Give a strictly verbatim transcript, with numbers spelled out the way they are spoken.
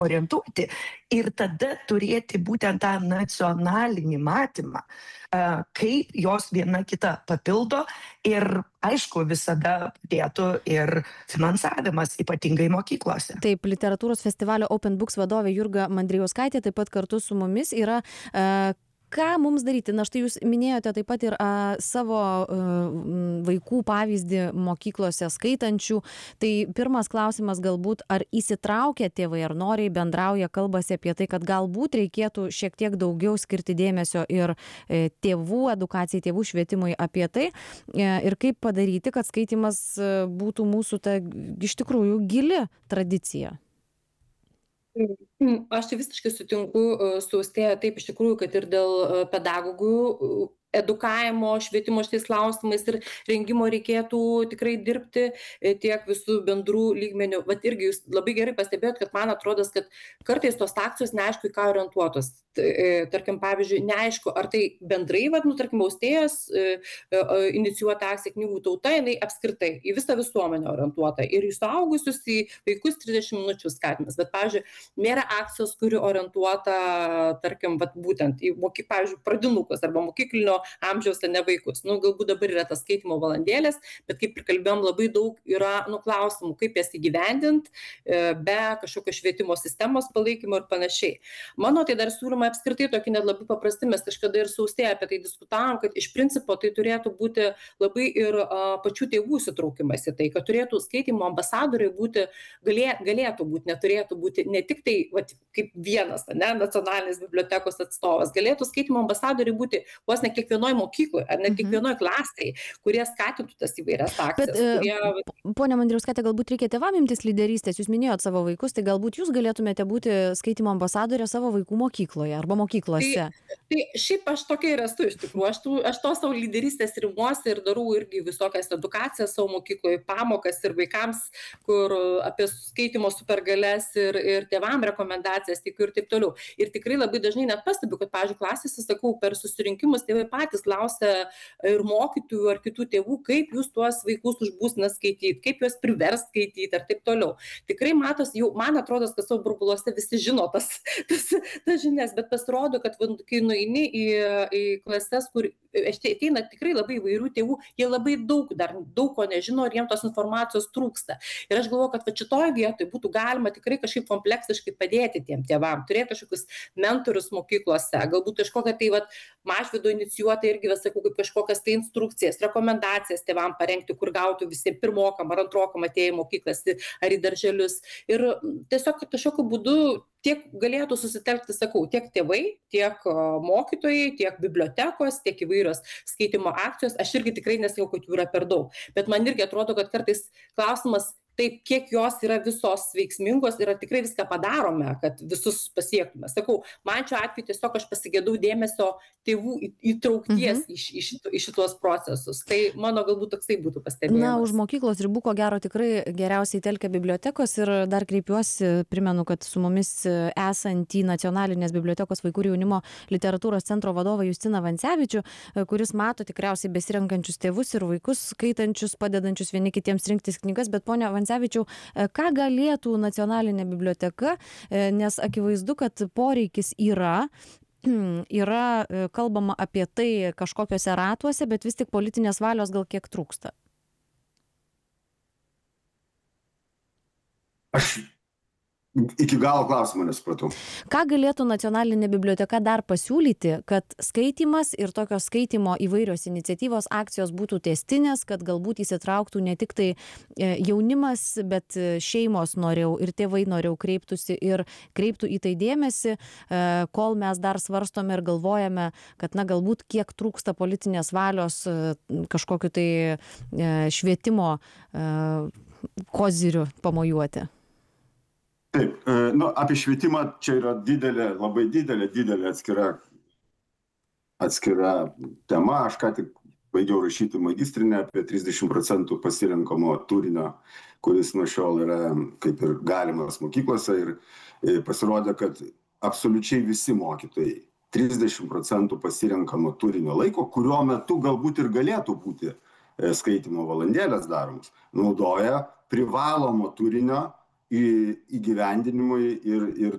orientuoti ir tada turėti būtent tą nacionalinį matymą, kai jos viena kitą papildo ir, aišku, visada padėtų ir finansavimas, ypatingai mokyklose. Taip, literatūros festivalio Open Books vadovė Jurga Mandrijauskaitė taip pat kartu su mumis yra. Uh, Ką mums daryti? Na štai jūs minėjote taip pat ir a, savo a, vaikų pavyzdį mokyklose skaitančių. Tai pirmas klausimas galbūt, ar įsitraukia tėvai, ar noriai bendrauja, kalbasi apie tai, kad galbūt reikėtų šiek tiek daugiau skirti dėmesio ir e, tėvų edukacijai, tėvų švietimui apie tai. E, ir kaip padaryti, kad skaitimas būtų mūsų ta iš tikrųjų gili tradicija. Aš tai visiškai sutinku su Austėja, taip iš tikrųjų, kad ir dėl pedagogų edukavimo, švietimo šitais klausimais ir rengimo reikėtų tikrai dirbti tiek visų bendrų lygmenių. Vat irgi jūs labai gerai pastebėjot, kad man atrodo, kad kartais tos akcijos neaišku, į ką orientuotos. Tarkim, pavyzdžiui, neaišku, ar tai bendrai, vat, nu, tarkim, Austėjos inicijuota akcija Knygų tauta, jinai apskritai į visą visuomenę orientuota ir į suaugusius, į vaikus trisdešimt minučių skatimas. Bet, pavyzdžiui, nėra akcijos, kuri orientuota, tarkim, vat, būtent į, pavyzdžiui, pradinukus arba mokyklinio amžiaus, ne vaikus. Nu, galbūt dabar yra tas skaitimo valandėlės, bet kaip ir kalbėjom, labai daug yra nu, klausimų, kaip jas įgyvendint be kažkokio švietimo sistemos palaikymo ir panašiai. Mano tai dar siūlymai apskritai tokie net labai paprasti, mes kažkada ir su Austėja apie tai diskutavom, kad iš principo tai turėtų būti labai ir a, pačių tėvų įsitraukimas į tai, kad turėtų skaitimo ambasadoriai būti, galė, galėtų būti, neturėtų būti ne tik tai vat, kaip vienas, ne, nacionalinės bibliotekos atstovas, galėtų skaitimo ambasadoriai būti vos ne kiekvienoje mokykloje ar net kiekvienoje klasėje, kurie skatintų tas įvairias akcijas. Bet, kurie... Ponia Mandrijauskaitė, galbūt reikia tėvam imtis lyderystės, jūs minėjot savo vaikus, tai galbūt jūs galėtumėte būti skaitimo ambasadorė savo vaikų mokykloje arba mokyklose. Tai, tai šiaip aš tokia ir esu iš tikrųjų, aš, tų, aš to savo lyderystės rimuosi ir darau irgi visokias edukacijas savo mokykloje, pamokas ir vaikams, kur apie skaitimo supergalias ir, ir tėvam rekomendacijas tikiu ir taip toliau. Ir tikrai labai dažnai net pastebiu, kad, pavyzdžiui, klasėse, sakau, per susirinkimus tėvai patys klausia ir mokytojų ar kitų tėvų, kaip jūs tuos vaikus užbūsina skaityti, kaip juos privers skaityti ir taip toliau. Tikrai matos, jau man atrodo, kad savo burbuluose visi žino tas, tas, tas žinias, bet pasirodo, kad kai nueini į, į klases, kur ateina tikrai labai įvairių tėvų, jie labai daug dar daug ko nežino ir jiems tos informacijos trūksta. Ir aš galvoju, kad va šitoje vietoje būtų galima tikrai kažkaip kompleksiškai padėti tiem tėvam, turėti kažkokius mentorius mokyklose, galbūt kažkokią tai vat, Mažvydo inicijuota irgi, vis sakau, kaip kažkokias tai instrukcijas, rekomendacijas tėvam parengti, kur gautų visi pirmokam ar antrokam atėję į mokyklas ar į darželius. Ir tiesiog kažkokiu būdu tiek galėtų susitelkti, sakau, tiek tėvai, tiek mokytojai, tiek bibliotekos, tiek įvairios skaitimo akcijos. Aš irgi tikrai nesakau, kad jų yra per daug, bet man irgi atrodo, kad kartais klausimas taip, kiek jos yra visos veiksmingos ir tikrai viską padarome, kad visus pasiektume. Sakau, man čia atveju tiesiog aš pasigėdau dėmesio tėvų įtraukties mhm. į, į, šito, į šitos procesus. Tai mano galbūt toksai būtų pastebėjimas. Na, už mokyklos ribų ko gero tikrai geriausiai telkia bibliotekos ir dar kreipiuosi, primenu, kad su mumis esantį Nacionalinės bibliotekos vaikų ir jaunimo literatūros centro vadovą Justiną Vancevičių, kuris mato tikriausiai besirenkančius tėvus ir vaikus, skaitančius, padedančius vieni kitiems rinktis knygas, bet ponia Vancevičiau, ką galėtų Nacionalinė biblioteka, nes akivaizdu, kad poreikis yra, yra kalbama apie tai kažkokiuose ratuose, bet vis tik politinės valios gal kiek trūksta. Aš iki galo klausimą nesupratau. Ką galėtų Nacionalinė biblioteka dar pasiūlyti, kad skaitymas ir tokios skaitimo įvairios iniciatyvos, akcijos būtų tęstinės, kad galbūt įsitrauktų ne tik tai jaunimas, bet šeimos norėjau ir tėvai norėjau kreiptųsi ir kreiptų į tai dėmesį, kol mes dar svarstome ir galvojame, kad na galbūt kiek trūksta politinės valios kažkokiu tai švietimo koziriu pamojuoti. Taip, nu, apie švietimą čia yra didelė, labai didelė, didelė atskira, atskira tema. Aš ką tik baigiau rašyti magistrinę apie trisdešimt procentų pasirenkamo turinio, kuris nuo šiol yra kaip ir galimas mokyklose ir pasirodė, kad absoliučiai visi mokytojai trisdešimt procentų pasirenkamo turinio laiko, kurio metu galbūt ir galėtų būti skaitimo valandėlės daromos, naudoja privalomo turinio įgyvendinimui ir, ir